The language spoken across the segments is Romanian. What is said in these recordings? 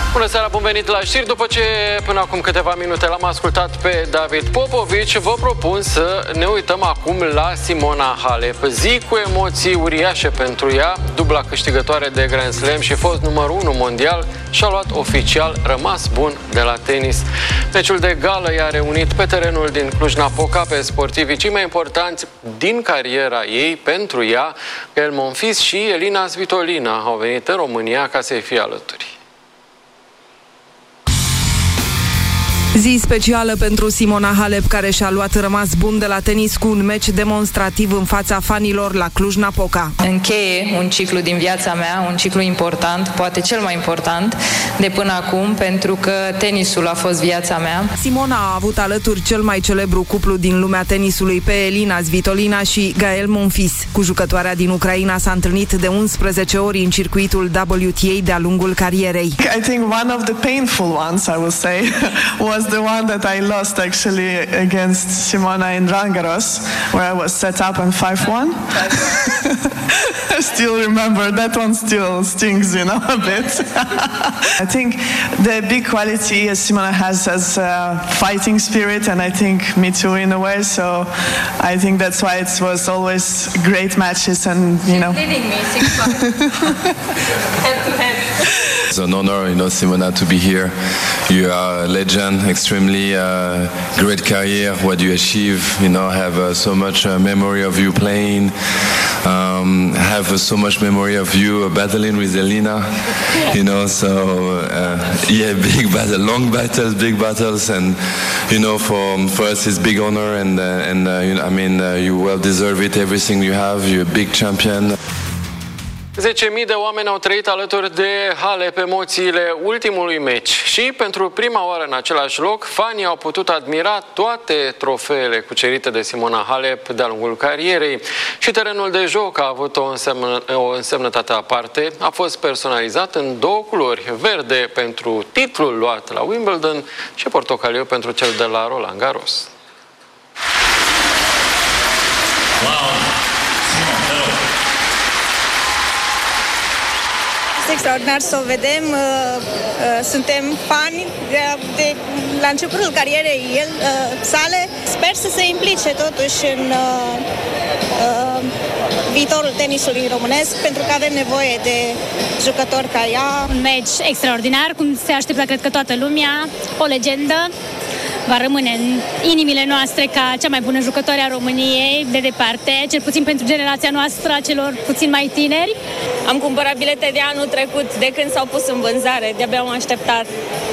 Bună seara, bun venit la știri. După ce până acum câteva minute l-am ascultat pe David Popovici, vă propun să ne uităm acum la Simona Halep. Zi cu emoții uriașe pentru ea, dubla câștigătoare de Grand Slam și fost numărul 1 mondial, și-a luat oficial rămas bun de la tenis. Meciul de gală i-a reunit pe terenul din Cluj-Napoca pe sportivii cei mai importanți din cariera ei. Pentru ea, Gael Monfils și Elina Svitolina au venit în România ca să-i fie alături. Zi specială pentru Simona Halep, care și-a luat rămas bun de la tenis cu un meci demonstrativ în fața fanilor la Cluj-Napoca. Încheie un ciclu din viața mea, un ciclu important, poate cel mai important de până acum, pentru că tenisul a fost viața mea. Simona a avut alături cel mai celebru cuplu din lumea tenisului, pe Elina Svitolina și Gael Monfils. Cu jucătoarea din Ucraina s-a întâlnit de 11 ori în circuitul WTA de-a lungul carierei. I think one of the painful ones, I will say, was the one that I lost actually against Simona in Roland Garros, where I was set up on 5-1. I still remember that one, still stings, you know, a bit. I think the big quality Simona has as fighting spirit, and I think me too in a way. So I think that's why it was always great matches, and you know. Leading me 6-5. Head to head. It's an honor, Simona, to be here. You are a legend, extremely great career, what you achieve. Have so much memory of you playing. Have so much memory of you battling with Elina. Big battle, long battles, big battles, and for us it's big honor, and you well deserve it. Everything you have, you're a big champion. 10.000 de oameni au trăit alături de Halep emoțiile ultimului meci și pentru prima oară în același loc, fanii au putut admira toate trofeele cucerite de Simona Halep de-a lungul carierei. Și terenul de joc a avut o însemnătate aparte, a fost personalizat în două culori, verde pentru titlul luat la Wimbledon și portocaliu pentru cel de la Roland Garros. Extraordinar să o vedem, suntem fani de la începutul carierei sale. Sper să se implice totuși în viitorul tenisului românesc, pentru că avem nevoie de jucători ca ea. Un meci extraordinar, cum se aștepta cred că toată lumea, o legendă. Va rămâne în inimile noastre ca cea mai bună jucătoare a României, de departe, cel puțin pentru generația noastră, a celor puțin mai tineri. Am cumpărat bilete de anul trecut, de când s-au pus în vânzare, de-abia am așteptat.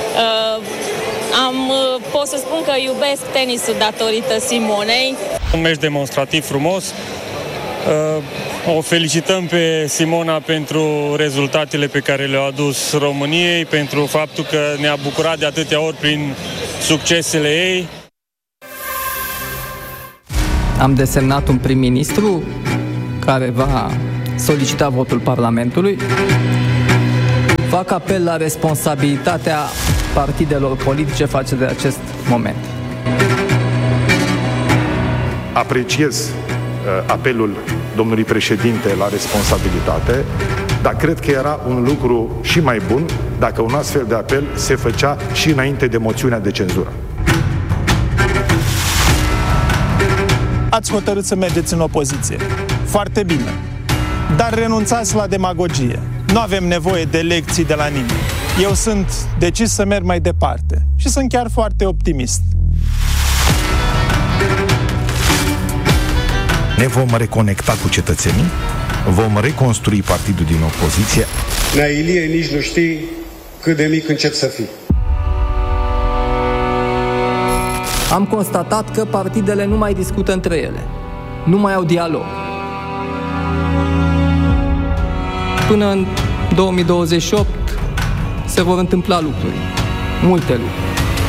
Pot să spun că iubesc tenisul datorită Simonei. Un meci demonstrativ frumos. O felicităm pe Simona pentru rezultatele pe care le-au adus României, pentru faptul că ne-a bucurat de atâtea ori prin succesele ei. Am desemnat un prim-ministru care va solicita votul Parlamentului. Fac apel la responsabilitatea partidelor politice față de acest moment. Apreciez apelul domnului președinte la responsabilitate, dar cred că era un lucru și mai bun dacă un astfel de apel se făcea și înainte de moțiunea de cenzură. Ați hotărât să mergeți în opoziție. Foarte bine. Dar renunțați la demagogie. Nu avem nevoie de lecții de la nimeni. Eu sunt decis să merg mai departe și sunt chiar foarte optimist. Ne vom reconecta cu cetățenii, vom reconstrui partidul din opoziție. Nea Ilie, nici nu știi cât de mic încep să fii. Am constatat că partidele nu mai discută între ele, nu mai au dialog. Până în 2028 se vor întâmpla lucruri, multe lucruri.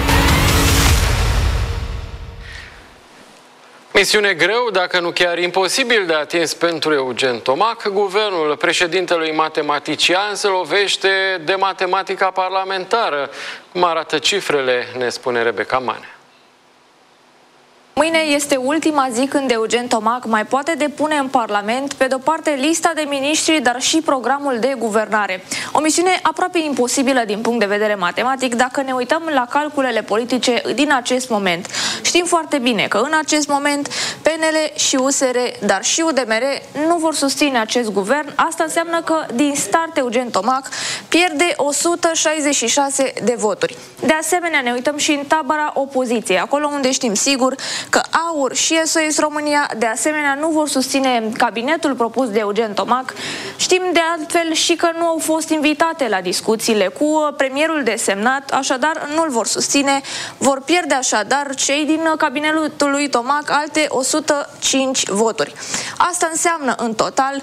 Misiune greu, dacă nu chiar imposibil de atins pentru Eugen Tomac. Guvernul președintelui matematician se lovește de matematica parlamentară. Cum arată cifrele, ne spune Rebecca Manea. Mâine este ultima zi când Eugen Tomac mai poate depune în Parlament, pe de-o parte, lista de miniștri, dar și programul de guvernare. O misiune aproape imposibilă din punct de vedere matematic dacă ne uităm la calculele politice din acest moment. Știm foarte bine că în acest moment PNL și USR, dar și UDMR nu vor susține acest guvern. Asta înseamnă că din start Eugen Tomac pierde 166 de voturi. De asemenea, ne uităm și în tabăra opoziției, acolo unde știm sigur că AUR și SOS România de asemenea nu vor susține cabinetul propus de Eugen Tomac. Știm de altfel și că nu au fost invitate la discuțiile cu premierul desemnat, așadar nu-l vor susține. Vor pierde așadar cei din cabinetul lui Tomac alte 105 voturi. Asta înseamnă în total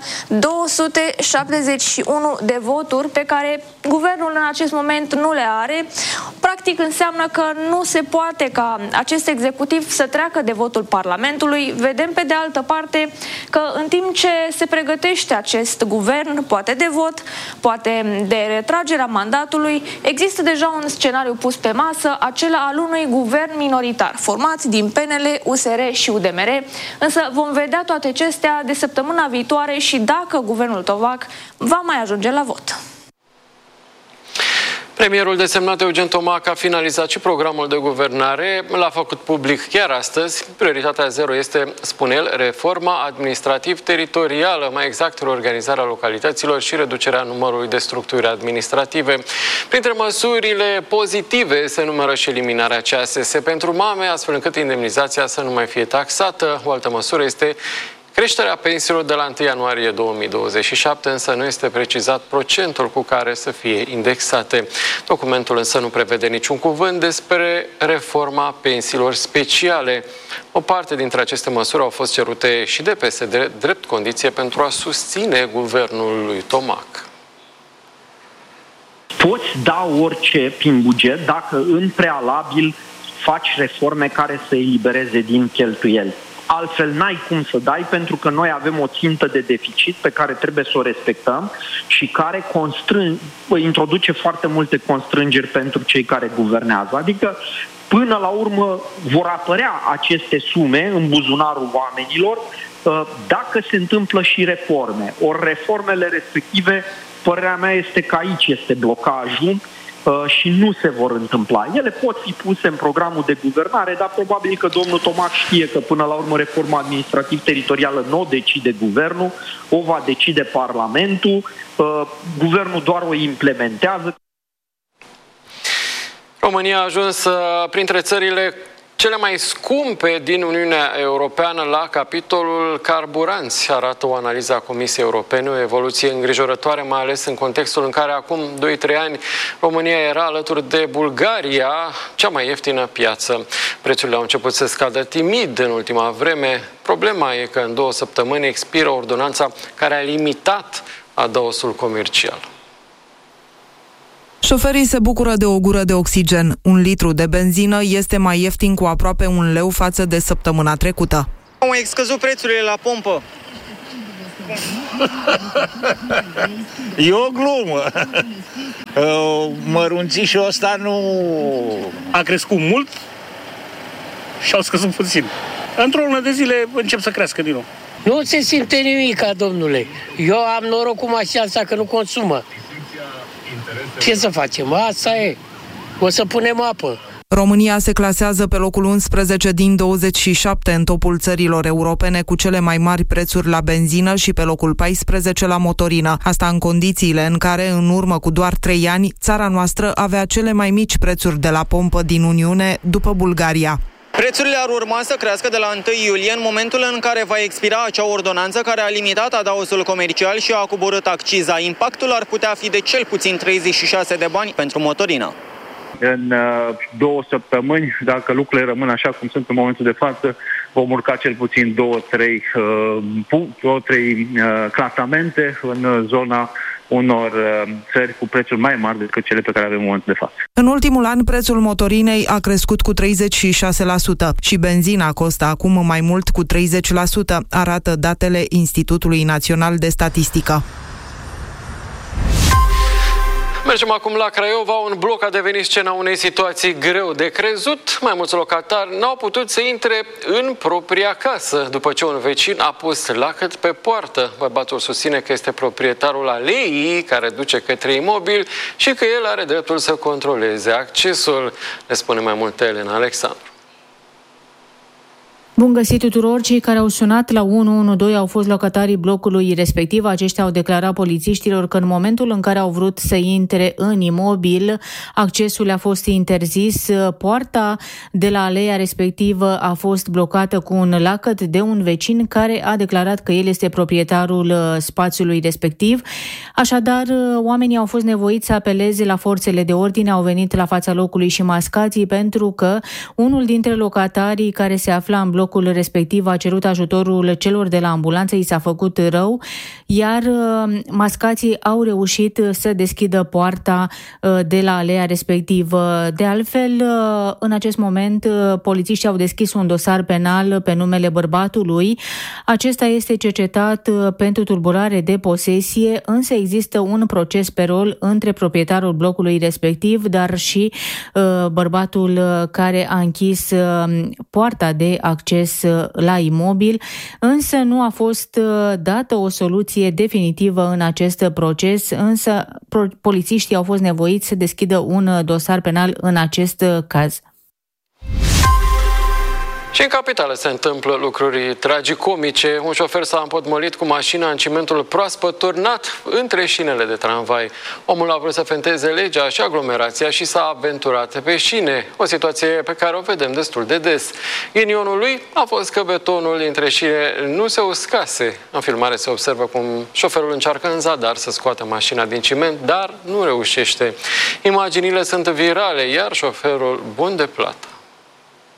271 de voturi pe care guvernul în acest moment nu le are. Practic înseamnă că nu se poate ca acest executiv să treacă de votul Parlamentului. Vedem pe de altă parte că în timp ce se pregătește acest guvern, poate de vot, poate de retragerea mandatului, există deja un scenariu pus pe masă, acela al unui guvern minoritar, format din PNL, USR și UDMR, însă vom vedea toate acestea de săptămâna viitoare și dacă guvernul Tomac va mai ajunge la vot. Premierul desemnat Eugen Tomac a finalizat și programul de guvernare, l-a făcut public chiar astăzi. Prioritatea zero este, spune el, reforma administrativ-teritorială, mai exact reorganizarea localităților și reducerea numărului de structuri administrative. Printre măsurile pozitive se numără și eliminarea CASS pentru mame, astfel încât indemnizația să nu mai fie taxată. O altă măsură este creșterea pensiilor de la 1 ianuarie 2027, însă nu este precizat procentul cu care să fie indexate. Documentul însă nu prevede niciun cuvânt despre reforma pensiilor speciale. O parte dintre aceste măsuri au fost cerute și de PSD, drept condiție pentru a susține guvernul lui Tomac. Poți da orice prin buget dacă în prealabil faci reforme care să elibereze din cheltuieli. Altfel n-ai cum să dai, pentru că noi avem o țintă de deficit pe care trebuie să o respectăm și care introduce foarte multe constrângeri pentru cei care guvernează. Adică, până la urmă, vor apărea aceste sume în buzunarul oamenilor dacă se întâmplă și reforme. Ori reformele respective, părerea mea este că aici este blocajul și nu se vor întâmpla. Ele pot fi puse în programul de guvernare, dar probabil că domnul Tomac știe că până la urmă reforma administrativ-teritorială nu o decide guvernul, o va decide Parlamentul, guvernul doar o implementează. România a ajuns printre țările cele mai scumpe din Uniunea Europeană la capitolul carburanți, arată o analiză a Comisiei Europene, o evoluție îngrijorătoare, mai ales în contextul în care acum 2-3 ani România era alături de Bulgaria cea mai ieftină piață. Prețurile au început să scadă timid în ultima vreme. Problema e că în 2 săptămâni expiră ordonanța care a limitat adăusul comercial. Șoferii se bucură de o gură de oxigen. 1 litru de benzină este mai ieftin cu aproape 1 leu față de săptămâna trecută. Au mai scăzut prețurile la pompă. E o glumă. Mărunțișul ăsta nu a crescut mult și au scăzut puțin. Într-o lună de zile încep să crească din nou. Nu se simte nimica, domnule. Eu am noroc cu mașina asta că nu consumă. Ce să facem? Asta e. O să punem apă. România se clasează pe locul 11 din 27 în topul țărilor europene cu cele mai mari prețuri la benzină și pe locul 14 la motorină. Asta în condițiile în care, în urmă cu doar 3 ani, țara noastră avea cele mai mici prețuri de la pompă din Uniune, după Bulgaria. Prețurile ar urma să crească de la 1 iulie, în momentul în care va expira acea ordonanță care a limitat adaosul comercial și a coborât acciza. Impactul ar putea fi de cel puțin 36 de bani pentru motorină. În 2 săptămâni, dacă lucrurile rămân așa cum sunt în momentul de față, vom urca cel puțin 2-3 clasamente în zona unor țări cu prețuri mai mari decât cele pe care avem în momentul de față. În ultimul an, prețul motorinei a crescut cu 36% și benzina costă acum mai mult cu 30%, arată datele Institutului Național de Statistică. Mergem acum la Craiova. Un bloc a devenit scena unei situații greu de crezut. Mai mulți locatari n-au putut să intre în propria casă după ce un vecin a pus lacăt pe poartă. Bărbatul susține că este proprietarul aleii care duce către imobil și că el are dreptul să controleze accesul. Ne spune mai multe Elena Alexandru. Bun găsit tuturor! Cei care au sunat la 112 au fost locatarii blocului respectiv. Aceștia au declarat polițiștilor că în momentul în care au vrut să intre în imobil, accesul a fost interzis. Poarta de la aleea respectivă a fost blocată cu un lacăt de un vecin care a declarat că el este proprietarul spațiului respectiv. Așadar, oamenii au fost nevoiți să apeleze la forțele de ordine, au venit la fața locului și mascații pentru că unul dintre locatarii care se afla în blocul respectiv a cerut ajutorul celor de la ambulanță, i s-a făcut rău, iar mascații au reușit să deschidă poarta de la aleea respectivă. De altfel, în acest moment, polițiștii au deschis un dosar penal pe numele bărbatului. Acesta este cercetat pentru tulburare de posesie, însă există un proces pe rol între proprietarul blocului respectiv, dar și bărbatul care a închis poarta de acces la imobil, însă nu a fost dată o soluție definitivă în acest proces, însă polițiștii au fost nevoiți să deschidă un dosar penal în acest caz. Și în capitală se întâmplă lucruri tragicomice. Un șofer s-a împotmolit cu mașina în cimentul proaspăt turnat între șinele de tramvai. Omul a vrut să fenteze legea și aglomerația și s-a aventurat pe șine. O situație pe care o vedem destul de des. Ghinionul lui a fost că betonul dintre șine nu se uscase. În filmare se observă cum șoferul încearcă în zadar să scoată mașina din ciment, dar nu reușește. Imaginile sunt virale, iar șoferul bun de plată.